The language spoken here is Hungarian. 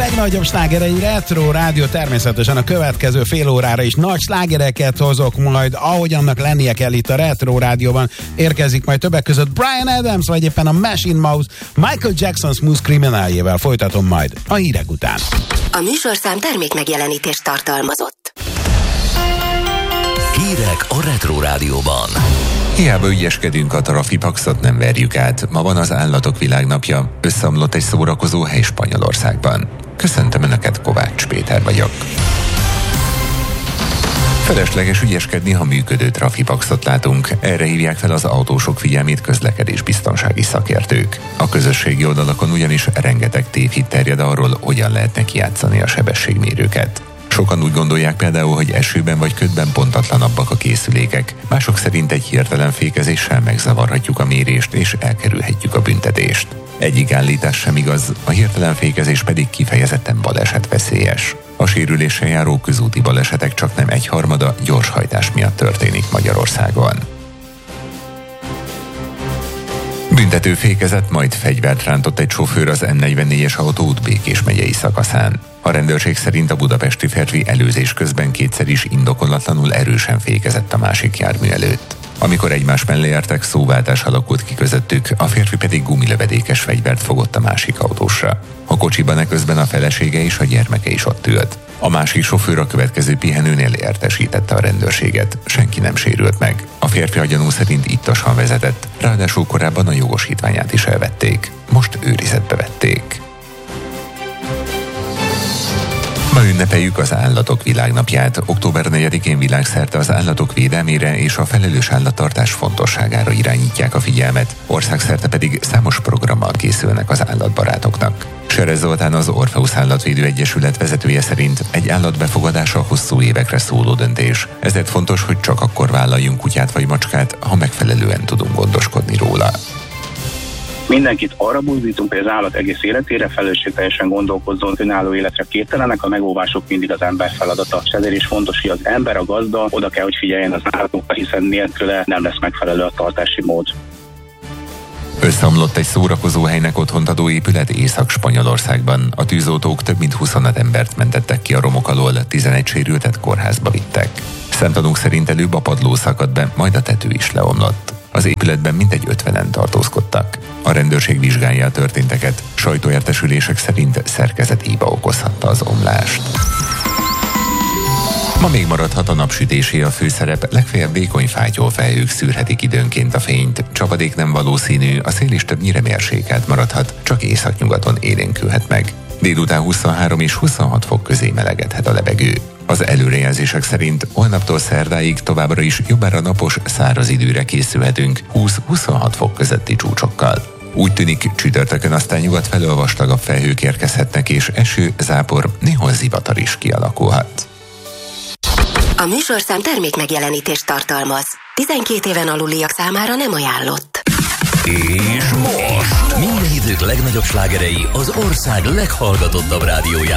legnagyobb slágerei Retro Rádió, természetesen a következő fél órára is nagy slágereket hozok majd, ahogy annak lennie kell itt a Retro Rádióban. Érkezik majd többek között Bryan Adams, vagy éppen a Machine Mouth, Michael Jackson Smooth Criminaljével folytatom majd a hírek után. A műsorszám termék megjelenítést tartalmazott. Hírek a Retro Rádióban. Hiába ügyeskedünk, a trafipaxot nem verjük át. Ma van az Állatok Világnapja. Összeomlott egy szórakozó hely Spanyolországban. Köszöntöm Önöket, Kovács Péter vagyok. Felesleges ügyeskedni, ha működő trafipaxot látunk. Erre hívják fel az autósok figyelmét közlekedésbiztonsági szakértők. A közösségi oldalakon ugyanis rengeteg tévhit terjed arról, hogyan lehetne kijátszani a sebességmérőket. Sokan úgy gondolják például, hogy esőben vagy ködben pontatlanabbak a készülékek. Mások szerint egy hirtelen fékezéssel megzavarhatjuk a mérést és elkerülhetjük a büntetést. Egyik állítás sem igaz, a hirtelen fékezés pedig kifejezetten balesetveszélyes. A sérüléssel járó közúti balesetek csaknem 1/3 gyorshajtás miatt történik Magyarországon. Büntető fékezett, majd fegyvert rántott egy sofőr az M44-es autóút Békés megyei szakaszán. A rendőrség szerint a budapesti férfi előzés közben kétszer is indokolatlanul erősen fékezett a másik jármű előtt. Amikor egymás mellé értek, szóváltás alakult ki közöttük, a férfi pedig gumilövedékes fegyvert fogott a másik autósra. A kocsiban eközben a felesége és a gyermeke is ott ült. A másik sofőr a következő pihenőnél értesítette a rendőrséget. Senki nem sérült meg. A férfi a gyanú szerint ittasan vezetett, ráadásul korábban a jogosítványát is elvették. Most őrizetbe vették. Ma ünnepeljük az Állatok Világnapját. Október 4-én világszerte az állatok védelmére és a felelős állattartás fontosságára irányítják a figyelmet, országszerte pedig számos programmal készülnek az állatbarátoknak. Serez Zoltán, az Orpheus Állatvédő Egyesület vezetője szerint egy állat befogadása hosszú évekre szóló döntés. Ezért fontos, hogy csak akkor vállaljunk kutyát vagy macskát, ha megfelelően tudunk gondoskodni róla. Mindenkit arra buzdítunk, hogy az állat egész életére felelősségteljesen gondolkozzon, önálló életre képtelenek, a megóvások mindig az ember feladata. És ezért is fontos, hogy az ember, a gazda oda kell, hogy figyeljen az állatokra, hiszen nélküle nem lesz megfelelő a tartási mód. Összeomlott egy szórakozóhelynek otthont adó épület Észak-Spanyolországban. A tűzoltók több mint 25 embert mentettek ki a romok alól, 11 sérültet kórházba vittek. Szemtanúk szerint előbb a padló szakadt be, majd a tető is leomlott. Az épületben mintegy 50-en tartózkodtak. A rendőrség vizsgálja a történteket. Sajtóértesülések szerint szerkezethiba okozhatta az omlást. Ma még maradhat a napsütésé a főszerep, legfeljebb vékony fátyolfelhők szűrhetik időnként a fényt. Csapadék nem valószínű, a szél is többnyire mérsékelt maradhat, csak északnyugaton élénkülhet meg. Délután 23 és 26 fok közé melegedhet a levegő. Az előrejelzések szerint holnaptól szerdáig továbbra is jobbára napos, száraz időre készülhetünk 20-26 fok közötti csúcsokkal. Úgy tűnik, csütörtökön aztán nyugat felől vastagabb felhők érkezhetnek, és eső, zápor, néhol zivatar is kialakulhat. A műsorszám termék megjelenítést tartalmaz. 12 éven aluliak számára nem ajánlott. És most minden idők legnagyobb slágerei az ország leghallgatottabb rádiójában.